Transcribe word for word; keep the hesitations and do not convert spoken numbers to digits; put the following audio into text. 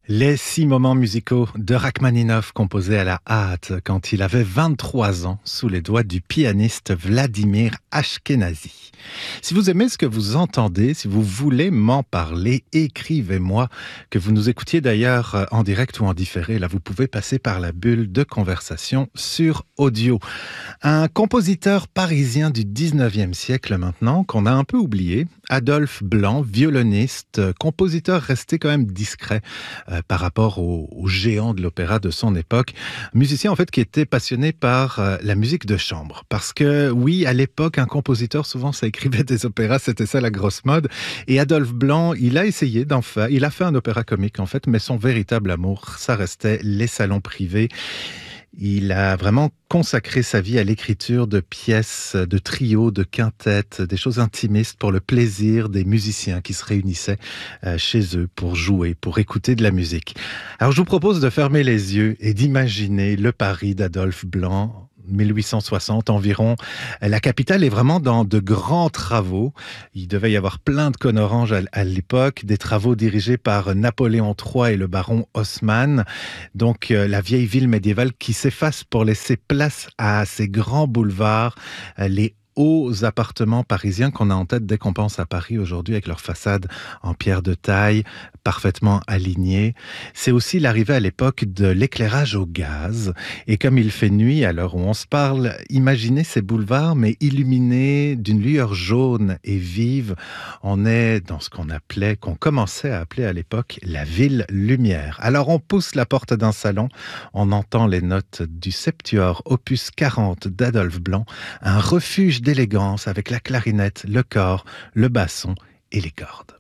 Les six moments musicaux de Rachmaninov composés à la hâte quand il avait vingt-trois ans sous les doigts du pianiste Vladimir Ashkenazy. Si vous aimez ce que vous entendez, si vous voulez m'en parler, écrivez-moi. Que vous nous écoutiez d'ailleurs en direct ou en différé, là vous pouvez passer par la bulle de conversation sur audio. Un compositeur parisien du dix-neuvième siècle maintenant, qu'on a un peu oublié, Adolphe Blanc, violoniste, compositeur resté quand même discret euh, par rapport aux, aux géants de l'opéra de son époque. Musicien en fait qui était passionné par euh, la musique de chambre. Parce que oui, à l'époque, un compositeur, souvent ça écrivait des opéras, c'était ça la grosse mode. Et Adolphe Blanc, il a essayé d'en faire, il a fait un opéra comique en fait, mais son véritable amour, ça restait les salons privés. Il a vraiment consacré sa vie à l'écriture de pièces, de trios, de quintettes, des choses intimistes pour le plaisir des musiciens qui se réunissaient chez eux pour jouer, pour écouter de la musique. Alors je vous propose de fermer les yeux et d'imaginer le Paris d'Adolphe Blanc, mille huit cent soixante environ. La capitale est vraiment dans de grands travaux. Il devait y avoir plein de cônes oranges à, à l'époque, des travaux dirigés par Napoléon trois et le baron Haussmann. Donc euh, la vieille ville médiévale qui s'efface pour laisser place à ces grands boulevards, euh, les hauts appartements parisiens qu'on a en tête dès qu'on pense à Paris aujourd'hui avec leurs façades en pierre de taille, parfaitement alignées. C'est aussi l'arrivée à l'époque de l'éclairage au gaz. Et comme il fait nuit à l'heure où on se parle, imaginez ces boulevards mais illuminés d'une lueur jaune et vive. On est dans ce qu'on appelait, qu'on commençait à appeler à l'époque la ville lumière. Alors on pousse la porte d'un salon, on entend les notes du Septuor opus quarante d'Adolphe Blanc, un refuge d'élégance avec la clarinette, le cor, le basson et les cordes.